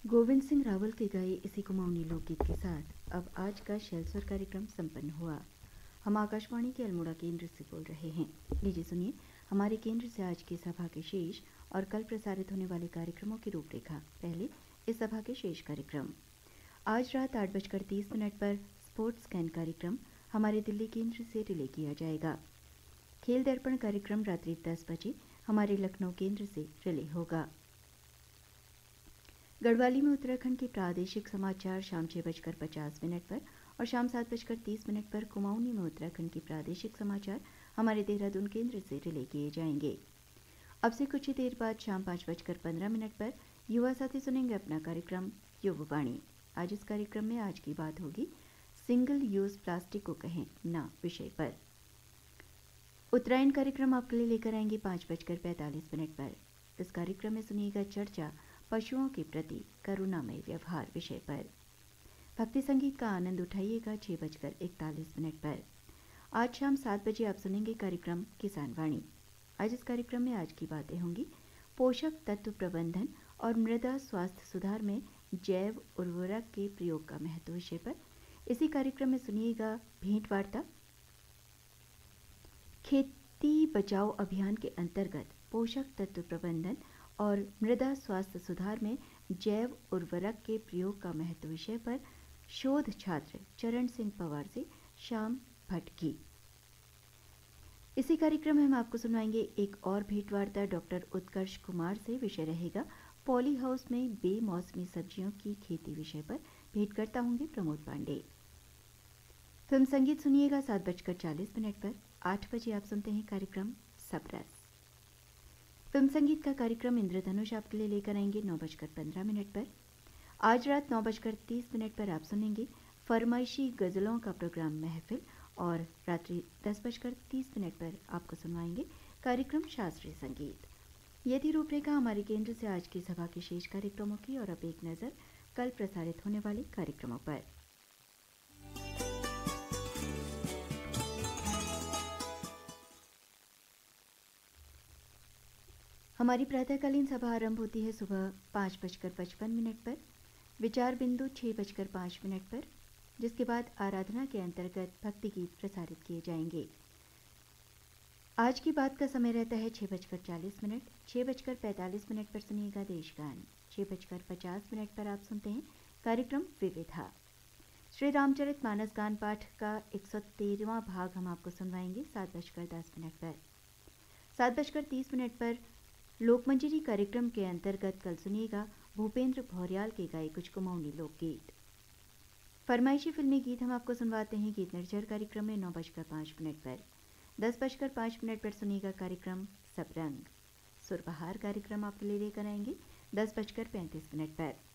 गोविंद सिंह रावल के गाए इसी कुमाऊनी लोकगीत के साथ अब आज का शैलस्वर कार्यक्रम संपन्न हुआ। हम आकाशवाणी के अल्मोड़ा केंद्र से बोल रहे हैं। लीजिए सुनिए हमारे केंद्र से आज की सभा के शेष और कल प्रसारित होने वाले कार्यक्रमों की रूपरेखा। पहले इस सभा के शेष कार्यक्रम। आज रात 8:30 पर स्पोर्ट्स स्कैन कार्यक्रम हमारे दिल्ली केंद्र से रिले किया जाएगा। खेल दर्पण कार्यक्रम रात्रि 10 बजे हमारे लखनऊ केंद्र से रिले होगा। गढ़वाली में उत्तराखंड के प्रादेशिक समाचार शाम 6:50 पर और शाम 7:30 पर कुमाऊनी में उत्तराखंड के प्रादेशिक समाचार हमारे देहरादून केंद्र से रिले किए जाएंगे। अब से कुछ ही देर बाद शाम 5:15 पर युवा साथी सुनेंगे अपना कार्यक्रम युववाणी। आज इस कार्यक्रम में आज की बात होगी सिंगल यूज प्लास्टिक को कहें ना विषय पर। उत्तरायण कार्यक्रम आपके लिए लेकर आएंगे 5:45 पर। इस कार्यक्रम में सुनिएगा चर्चा पशुओं के प्रति करुणामय व्यवहार विषय पर। भक्ति संगीत का आनंद उठाइएगा 6:41 पर। आज शाम 7 बजे आप सुनेंगे कार्यक्रम किसान वाणी। आज इस कार्यक्रम में आज की बातें होंगी पोषक तत्व प्रबंधन और मृदा स्वास्थ्य सुधार में जैव उर्वरक के प्रयोग का महत्व विषय पर। इसी कार्यक्रम में सुनिएगा भेंट वार्ता खेती बचाओ अभियान के अंतर्गत पोषक तत्व प्रबंधन और मृदा स्वास्थ्य सुधार में जैव उर्वरक के प्रयोग का महत्व विषय पर शोध छात्र चरण सिंह पवार से श्याम भट्ट की। इसी कार्यक्रम में हम आपको सुनाएंगे एक और भेंटवार्ता डॉक्टर उत्कर्ष कुमार से। विषय रहेगा पॉली हाउस में बेमौसमी सब्जियों की खेती विषय पर। भेंटकर्ता होंगे प्रमोद पांडे। फिल्म संगीत सुनिएगा 7:40 पर। 8 बजे आप सुनते हैं कार्यक्रम सबरस। फिल्म संगीत का कार्यक्रम इंद्रधनुष आपके लिए लेकर आएंगे 9:15 पर। आज रात 9:30 पर आप सुनेंगे फरमाइशी गज़लों का प्रोग्राम महफिल और रात्रि 10:30 पर आपको सुनवाएंगे कार्यक्रम शास्त्रीय संगीत। ये थी रूपरेखा हमारे केंद्र से आज की सभा के शेष कार्यक्रमों की। और अब एक नज़र कल प्रसारित होने वाले कार्यक्रमों पर। हमारी प्रातःकालीन सभा आरंभ होती है सुबह 5:55 पर। विचार बिंदु 6:05 पर, जिसके बाद आराधना के अंतर्गत भक्ति गीत प्रसारित किए जाएंगे। आज की बात का समय रहता है 6:40। 6:45 पर सुनिएगा देशगान। 6:50 पर आप सुनते हैं कार्यक्रम विविधा। श्री रामचरित मानस गान पाठ का 113वां भाग हम आपको सुनवाएंगे 7:10 पर। 7:30 पर लोकमंजरी कार्यक्रम के अंतर्गत कल सुनिएगा भूपेंद्र भौर्याल के गाए कुछ कुमाऊनी लोकगीत। फरमाइशी फिल्मी गीत हम आपको सुनवाते हैं गीत निर्जर कार्यक्रम में 9:05 पर। 10:05 पर सुनिएगा कार्यक्रम सबरंग। सुरबहार कार्यक्रम आपके लिए लेकर आएंगे 10:35 पर।